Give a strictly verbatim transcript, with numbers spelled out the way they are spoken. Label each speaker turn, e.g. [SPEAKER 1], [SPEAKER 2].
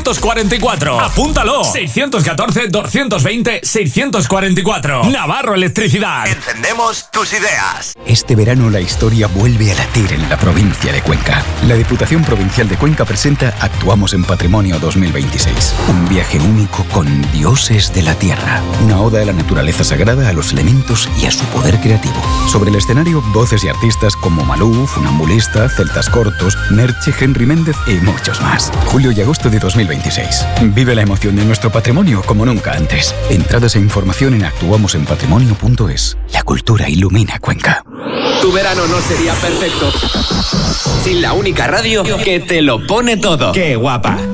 [SPEAKER 1] seiscientos cuarenta y cuatro. Apúntalo. seiscientos catorce, doscientos veinte, seiscientos cuarenta y cuatro. Navarro Electricidad.
[SPEAKER 2] Encendemos tus ideas.
[SPEAKER 3] Este verano la historia vuelve a latir en la provincia de Cuenca. La Diputación Provincial de Cuenca presenta Actuamos en Patrimonio dos mil veintiséis. Un viaje único con dioses de la tierra. Una oda a la naturaleza sagrada, a los elementos y a su poder creativo. Sobre el escenario, voces y artistas como Malú, Funambulista, Celtas Cortos, Merche, Henry Méndez y muchos más. Julio y agosto de dos mil veintiséis. Vive la emoción de nuestro patrimonio como nunca antes. Entradas e información en actuamos en patrimonio punto es. La cultura ilumina Cuenca.
[SPEAKER 4] Tu verano no sería perfecto sin la única radio que te lo pone todo. ¡Qué guapa!